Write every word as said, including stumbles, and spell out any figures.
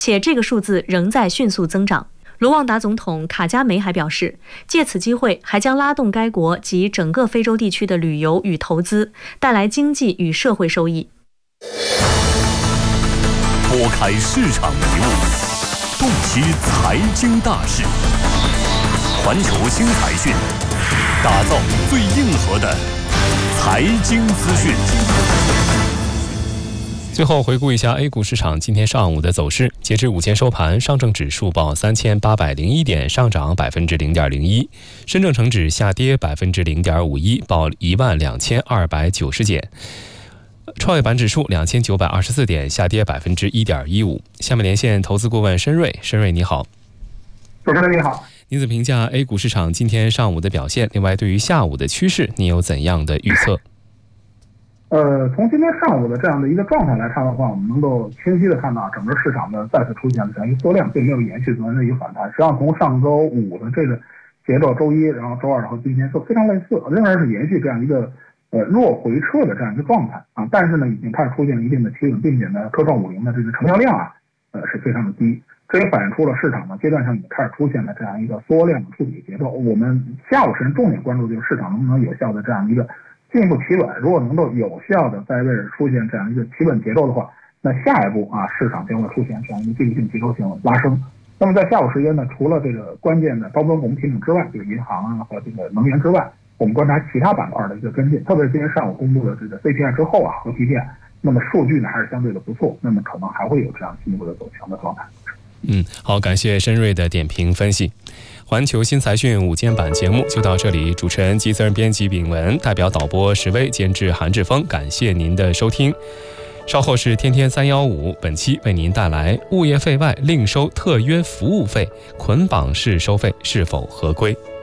且这个数字仍在迅速增长。卢旺达总统卡加梅还表示，借此机会还将拉动该国及整个非洲地区的旅游与投资，带来经济与社会收益。 拨开市场迷雾，洞悉财经大事，环球新财讯，打造最硬核的财经资讯。 最后回顾一下 A 股市场今天上午的走势。截至午间收盘，上证指数报三千八百零一点，上涨百分之零点零一；深证成指下跌百分之零点五一，报一万两千二百九十点。创业板指数两千九百二十四点，下跌百分之一点一五。下面连线投资顾问申瑞，申瑞你好。 主持人你好。 您怎么评价 A 股市场今天上午的表现？另外，对于下午的趋势，你有怎样的预测？ 呃，从今天上午的这样的一个状态来看的话，我们能够清晰的看到，整个市场呢再次出现了这样一个缩量，并没有延续昨天的一个反弹。实际上，从上周五的这个节奏，周一，然后周二和今天都非常类似，仍然是延续这样一个呃弱回撤的这样一个状态啊。但是呢，已经开始出现一定的企稳，并且呢，科创五零的这个成交量啊，呃是非常的低。这也反映出了市场呢阶段上已经开始出现了这样一个缩量的触底节奏。我们下午时间重点关注就是市场能不能有效的这样一个进一步企稳，如果能够有效的在位置出现这样一个企稳节奏的话，那下一步啊，市场将会出现这样一个技术性结构性拉升。那么在下午时间呢，除了这个关键的高端股品种之外，就是银行啊和这个能源之外，我们观察其他板块的一个跟进，特别是今天上午公布的这个 C P I 之后啊和 P P I， 那么数据呢还是相对的不错，那么可能还会有这样进一步的走强的状态。 嗯，好，感谢申瑞的点评分析。环球新财讯午间版节目就到这里，主持人及责任编辑炳文，代表导播石威，监制韩志峰，感谢您的收听。稍后是天天三一五，本期为您带来物业费外另收特约服务费，捆绑式收费是否合规？